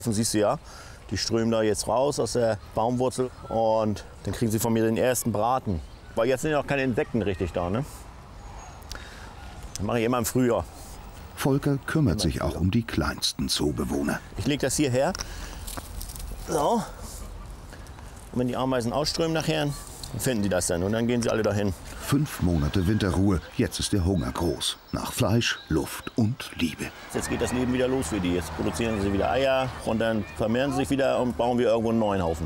Das siehst du ja, die strömen da jetzt raus aus der Baumwurzel und dann kriegen sie von mir den ersten Braten. Weil jetzt sind ja auch keine Insekten richtig da, ne? Das mache ich immer im Frühjahr. Volker kümmert sich auch um die kleinsten Zoobewohner. Ich lege das hierher. So. Und wenn die Ameisen ausströmen nachher, dann finden die das dann und dann gehen sie alle dahin. 5 Monate Winterruhe, jetzt ist der Hunger groß. Nach Fleisch, Luft und Liebe. Jetzt geht das Leben wieder los für die. Jetzt produzieren sie wieder Eier und dann vermehren sie sich wieder und bauen wir irgendwo einen neuen Haufen.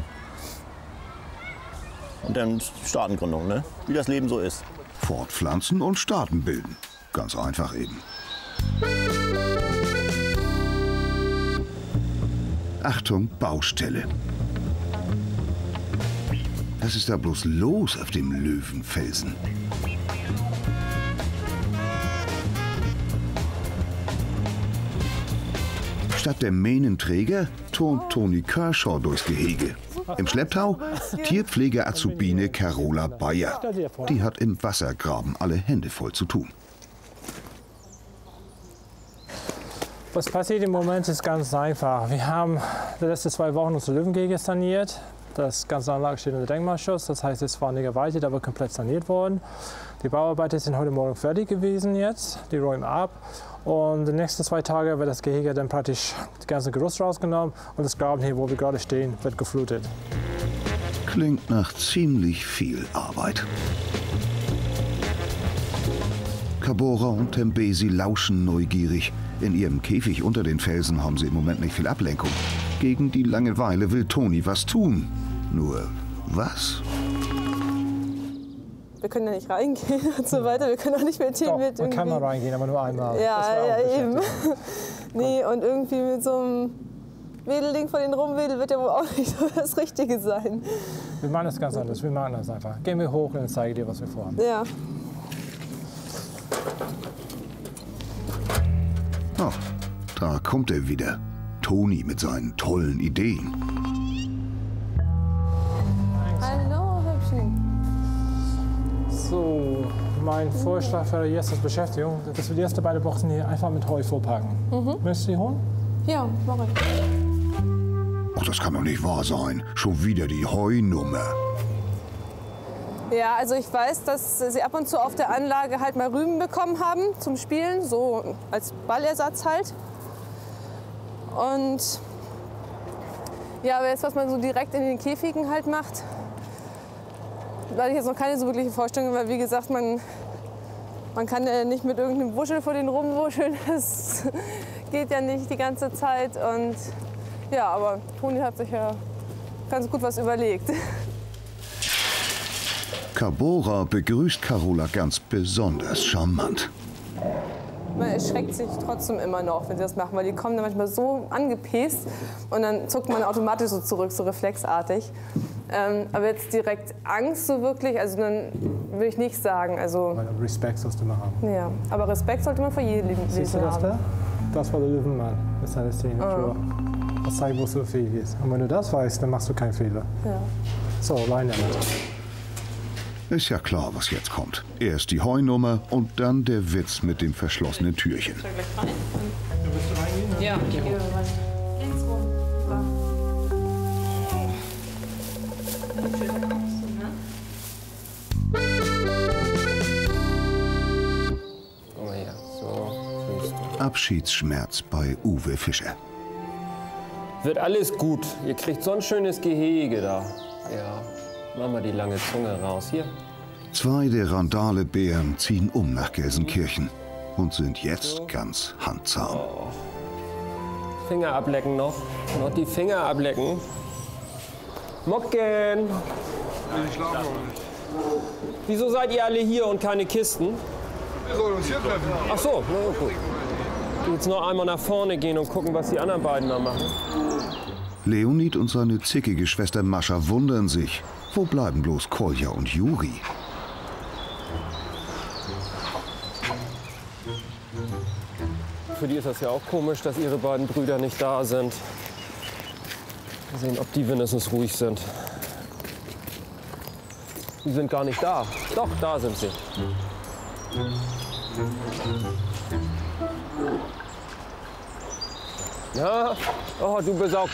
Und dann Staatengründung, ne? Wie das Leben so ist. Fortpflanzen und Staaten bilden. Ganz einfach eben. Achtung, Baustelle. Was ist da bloß los auf dem Löwenfelsen? Statt der Mähnenträger turnt Toni Kershaw durchs Gehege. Im Schlepptau Tierpflege-Azubine Carola Bayer. Die hat im Wassergraben alle Hände voll zu tun. Was passiert im Moment ist ganz einfach. Wir haben die letzten 2 Wochen unsere Löwengehege saniert. Das ganze Anlage steht unter Denkmalschutz, das heißt, es war nicht geweitet, aber komplett saniert worden. Die Bauarbeiter sind heute Morgen fertig gewesen jetzt, die räumen ab. Und die nächsten 2 Tage wird das Gehege dann praktisch das ganze Gerüst rausgenommen und das Graben hier, wo wir gerade stehen, wird geflutet. Klingt nach ziemlich viel Arbeit. Cabora und Tembesi lauschen neugierig. In ihrem Käfig unter den Felsen haben sie im Moment nicht viel Ablenkung. Gegen die Langeweile will Toni was tun. Nur was? Wir können ja nicht reingehen und so weiter. Wir können auch nicht mit Doch, mit man kann mal reingehen, aber nur einmal. Ja, eben. Nee, und irgendwie mit so einem Wedelding von den rumwedel wird ja wohl auch nicht so das Richtige sein. Wir machen das ganz anders. Wir machen das einfach. Gehen wir hoch und dann zeige ich dir, was wir vorhaben. Ja. Oh, da kommt er wieder. Toni mit seinen tollen Ideen. Hallo, Hübschen. So, mein Vorschlag für jetzt als Beschäftigung, dass wir die ersten beiden Boxen hier einfach mit Heu vollpacken. Möchtest du die holen? Ja, mach ich. Ach, das kann doch nicht wahr sein. Schon wieder die Heunummer. Ja, also ich weiß, dass sie ab und zu auf der Anlage halt mal Rüben bekommen haben zum Spielen, so als Ballersatz halt. Und ja, aber jetzt, was man so direkt in den Käfigen halt macht, da hatte ich jetzt noch keine so wirkliche Vorstellung, weil wie gesagt, man kann ja nicht mit irgendeinem Wuschel vor denen rumwuscheln, das geht ja nicht die ganze Zeit. Und ja, aber Toni hat sich ja ganz gut was überlegt. Cabora begrüßt Carola ganz besonders charmant. Man erschreckt sich trotzdem immer noch, wenn sie das machen, weil die kommen dann manchmal so angepäst und dann zuckt man automatisch so zurück, so reflexartig. Aber jetzt direkt Angst so wirklich, also dann würde ich nicht sagen. Also, Respekt sollst du mal haben. Ja, aber Respekt sollte man vor jedem Leben haben. Siehst du das da? Das war der Löwenmann mit seiner Signatur. Das zeigt, wo du fähig bist. Und wenn du das weißt, dann machst du keinen Fehler. Ja. So, rein damit. Ist ja klar, was jetzt kommt. Erst die Heunummer und dann der Witz mit dem verschlossenen Türchen. Ja, ich gehe rein. Links rum. Komm mal her. So. Abschiedsschmerz bei Uwe Fischer. Wird alles gut. Ihr kriegt so ein schönes Gehege da. Ja. Mach mal die lange Zunge raus. Hier. 2 der Randale-Bären ziehen um nach Gelsenkirchen und sind jetzt ganz handzahm. Oh. Finger ablecken noch. Noch die Finger ablecken. Mocken! Ich schlafe noch nicht. Wieso seid ihr alle hier und keine Kisten? Wir sollen uns hier treffen. Ach so, na gut. Jetzt noch einmal nach vorne gehen und gucken, was die anderen beiden da machen. Leonid und seine zickige Schwester Mascha wundern sich. Wo bleiben bloß Kolja und Juri? Für die ist das ja auch komisch, dass ihre beiden Brüder nicht da sind. Mal sehen, ob die wenigstens ruhig sind. Die sind gar nicht da. Doch, da sind sie. Ja? Oh, du bist auch